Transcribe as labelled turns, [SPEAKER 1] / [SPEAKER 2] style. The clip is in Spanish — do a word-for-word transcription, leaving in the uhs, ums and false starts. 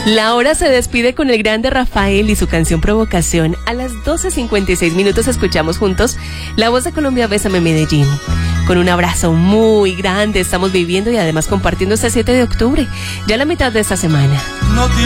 [SPEAKER 1] La hora se despide con el grande Rafael y su canción Provocación. A las doce cincuenta y seis minutos escuchamos juntos La Voz de Colombia, Bésame Medellín. Con un abrazo muy grande estamos viviendo y además compartiendo este siete de octubre, ya la mitad de esta semana.